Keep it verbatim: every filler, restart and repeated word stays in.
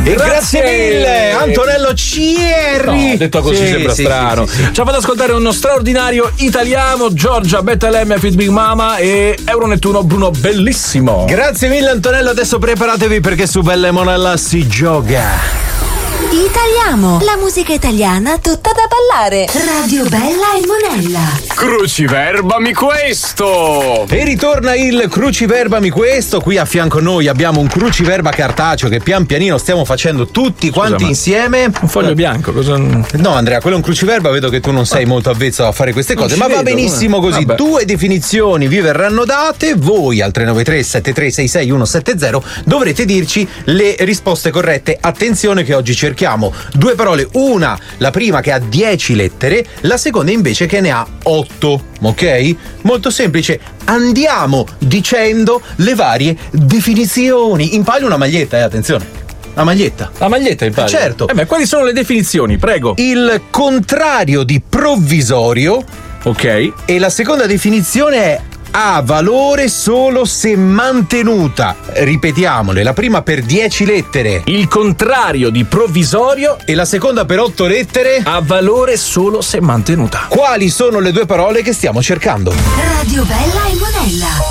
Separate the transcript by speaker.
Speaker 1: E grazie, grazie mille Antonello Cierri.
Speaker 2: No, detto così sì, sembra sì, strano. Sì, sì, sì. Ci ha fatto ascoltare uno straordinario italiano, Giorgia Betlemme, Fit Big Mama e Euronettuno Bruno Bellissimo.
Speaker 1: Grazie mille Antonello, adesso preparatevi perché su Bella e Monella si gioca.
Speaker 3: Italiamo, la musica italiana tutta da ballare. Radio Bella e Monella.
Speaker 4: Cruciverbami questo!
Speaker 1: E ritorna il Cruciverbami questo. Qui a fianco a noi abbiamo un cruciverba cartaceo che pian pianino stiamo facendo tutti quanti Scusa, insieme.
Speaker 2: Un foglio bianco, cosa?
Speaker 1: No Andrea, quello è un cruciverba, vedo che tu non sei molto avvezzo a fare queste cose, ma va vedo, benissimo come? così. Vabbè. Due definizioni vi verranno date, voi al tre nove tre sette tre sei sei uno sette zero dovrete dirci le risposte corrette. Attenzione che oggi cerchiamo due parole, una, la prima che ha dieci lettere, la seconda invece che ne ha otto, ok? Molto semplice, andiamo dicendo le varie definizioni. Impagli una maglietta, eh, attenzione. La maglietta.
Speaker 2: La maglietta impagli?
Speaker 1: Eh, certo.
Speaker 2: Eh beh, quali sono le definizioni? Prego.
Speaker 1: Il contrario di provvisorio.
Speaker 2: Ok.
Speaker 1: E la seconda definizione è ha valore solo se mantenuta. Ripetiamole, la prima per dieci lettere.
Speaker 2: Il contrario di provvisorio.
Speaker 1: E la seconda per otto lettere.
Speaker 2: Ha valore solo se mantenuta.
Speaker 1: Quali sono le due parole che stiamo cercando?
Speaker 3: Radio Bella e Monella.